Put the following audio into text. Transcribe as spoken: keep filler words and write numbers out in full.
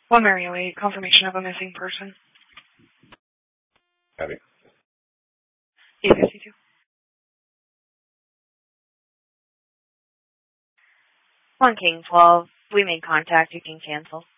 One Mary Wade, confirmation of a missing person. Abby. eight fifty-two. One King twelve. We made contact. You can cancel.